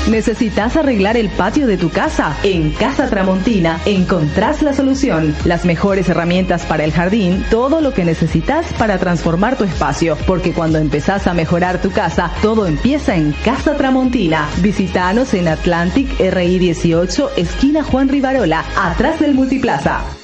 ¿Necesitas arreglar el patio de tu casa? En Casa Tramontina encontrás la solución. Las mejores herramientas para el jardín, todo lo que necesitas para transformar tu espacio. Porque cuando empezás a mejorar tu casa, todo empieza en Casa Tramontina. Visítanos en Atlantic RI 18, esquina Juan Rivarola, atrás del Multiplaza.